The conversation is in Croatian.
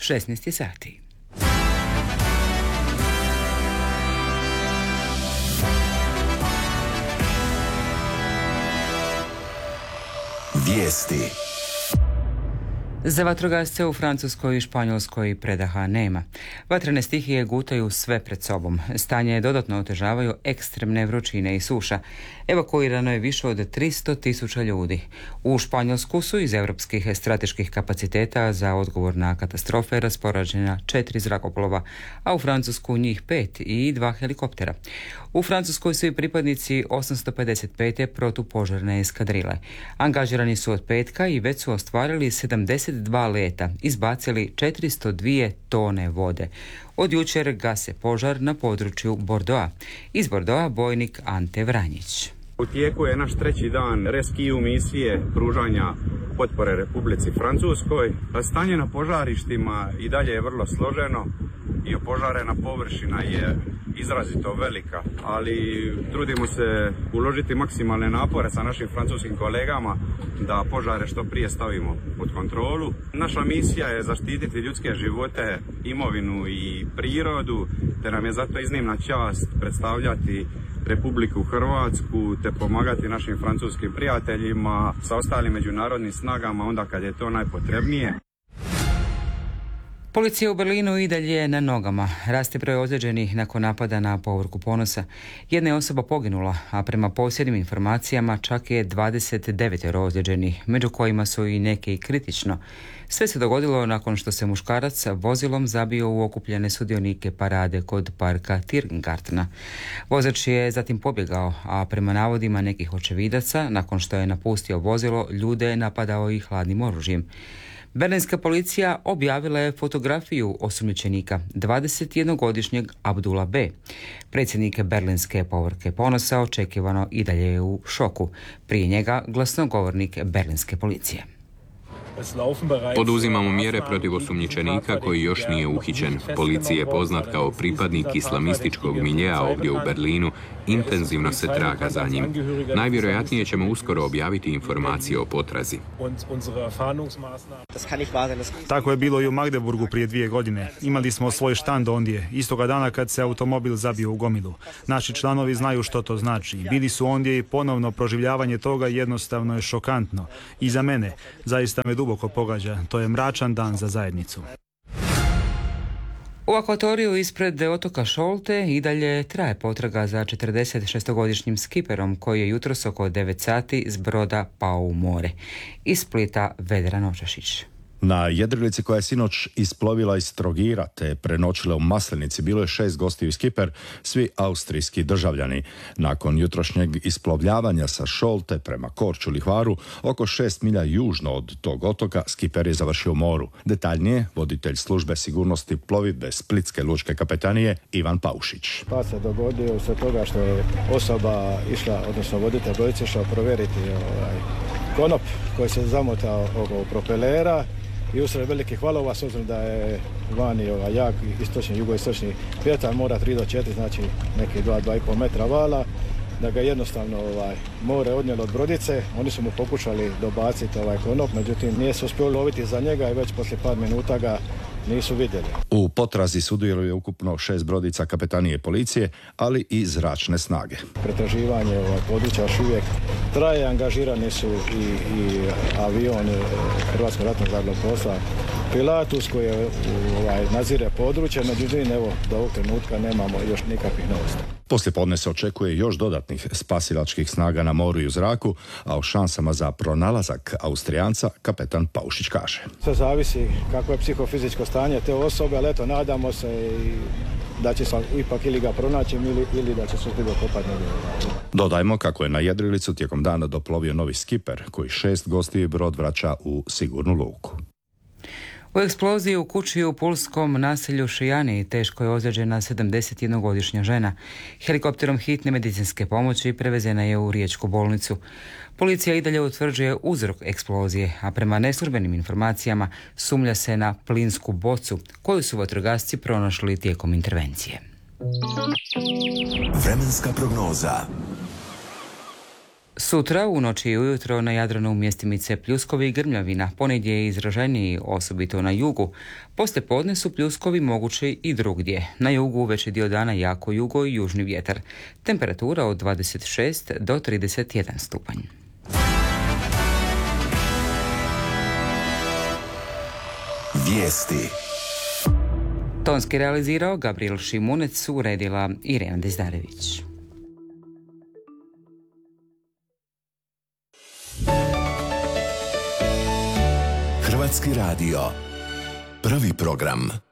16 sati. Vijesti. Za vatrogasce u Francuskoj i Španjolskoj predaha nema. Vatrene stihije gutaju sve pred sobom. Stanje dodatno otežavaju ekstremne vrućine i suša. Evakuirano je više od 300.000 ljudi. U Španjolsku su iz europskih strateških kapaciteta za odgovor na katastrofe raspoređena 4 zrakoplova, a u Francusku njih 5 i 2 helikoptera. U Francuskoj su i pripadnici 855. protupožarne eskadrile. Angažirani su od petka i već su ostvarili 72 leta, izbacili 402 tone vode. Od jučer gase požar na području Bordeauxa. Iz Bordeauxa bojnik Ante Vranjić. U tijeku je naš 3. dan rescue misije pružanja potpore Republici Francuskoj. Stanje na požarištima i dalje je vrlo složeno i opožarena površina je izrazito velika, ali trudimo se uložiti maksimalne napore sa našim francuskim kolegama da požare što prije stavimo pod kontrolu. Naša misija je zaštititi ljudske živote, imovinu i prirodu, te nam je zato iznimna čast predstavljati Republiku Hrvatsku te pomagati našim francuskim prijateljima sa ostalim međunarodnim snagama onda kad je to najpotrebnije. Policija u Berlinu i dalje je na nogama. Raste broj ozlijeđenih nakon napada na povorku Ponosa. Jedna je osoba poginula, a prema posljednjim informacijama čak je 29 ozlijeđenih, među kojima su i neki kritično. Sve se dogodilo nakon što se muškarac vozilom zabio u okupljene sudionike parade kod parka Tiergartena. Vozač je zatim pobjegao, a prema navodima nekih očevidaca, nakon što je napustio vozilo, ljude je napadao i hladnim oružjem. Berlinska policija objavila je fotografiju osumnjičenika, 21-godišnjeg Abdula B. Predsjednik berlinske povorke Ponosa očekivano i dalje je u šoku. Prije njega glasnogovornik berlinske policije. Poduzimamo mjere protiv osumnjičenika koji još nije uhićen. Policija je poznat kao pripadnik islamističkog miljea ovdje u Berlinu. Intenzivno se traga za njim. Najvjerojatnije ćemo uskoro objaviti informacije o potrazi. Tako je bilo i u Magdeburgu prije 2 godine. Imali smo svoj štand ondje, istoga dana kad se automobil zabio u gomilu. Naši članovi znaju što to znači. Bili su ondje i ponovno proživljavanje toga jednostavno je šokantno. I za mene, zaista me duboko pogađa. To je mračan dan za zajednicu. U akvatoriju ispred otoka Šolte i dalje traje potraga za 46-godišnjim skiperom koji je jutros oko 9 sati s broda pao u more. Iz Splita Vedran Očašić. Na jedrilici koja je sinoć isplovila iz Trogira te prenoćila u Maslenici bilo je 6 gostiju i skiper, svi austrijski državljani. Nakon jutrošnjeg isplovljavanja sa Šolte prema Korčuli Hvaru, oko 6 milja južno od tog otoka, skiper je završio u moru. Detaljnije, voditelj službe sigurnosti plovidbe Splitske lučke kapetanije Ivan Paušić. Pa se dogodio se toga što je osoba išla, odnosno voditelj brodice išao provjeriti konop koji se zamotao oko propelera i usred velikih valova, s obzirom da je vani jak istočni, jugoistočni vjetar, mora 3 do 4, znači neki 2,5 metra vala, da ga jednostavno more odnijelo od brodice. Oni su mu pokušali dobaciti konop, međutim nije se uspio loviti za njega i već poslije par minuta ga nisu vidjeli. U potrazi sudjeluje ukupno 6 brodica kapetanije policije, ali i zračne snage. Pretraživanje područja još uvijek traje, angažirani su i avion Hrvatskog ratnog zrakoplovstva Pilatus koji nadzire područje, međutim do ovog trenutka nemamo još nikakvih novosti. Poslijepodne se očekuje još dodatnih spasilačkih snaga na moru i u zraku, a o šansama za pronalazak Austrijanca kapetan Paušić kaže. Sve zavisi kako je psihofizičko stanje te osobe, ali eto, nadamo se da će se ipak ili ga pronaći ili da će se uspjeti dokopati negdje. Dodajmo kako je na jedrilicu tijekom dana doplovio novi skiper koji 6 gostiju brod vraća u sigurnu luku. U eksploziji u kući u pulskom naselju Šijani teško je ozlijeđena 71-godišnja žena. Helikopterom hitne medicinske pomoći prevezena je u riječku bolnicu. Policija i dalje utvrđuje uzrok eksplozije, a prema neslužbenim informacijama sumnja se na plinsku bocu koju su vatrogasci pronašli tijekom intervencije. Vremenska prognoza. Sutra u noći i ujutro na Jadranu mjestimice pljuskovi i grmljavina, ponegdje je izraženiji, osobito na jugu. Poslije podne su pljuskovi mogući i drugdje. Na jugu veći dio dana jako jugo i južni vjetar. Temperatura od 26 do 31 stupanj. Vijesti. Tonski realizirao Gabriel Šimunec, uredila Irena Dezdarević. Hrvatski radio. Prvi program.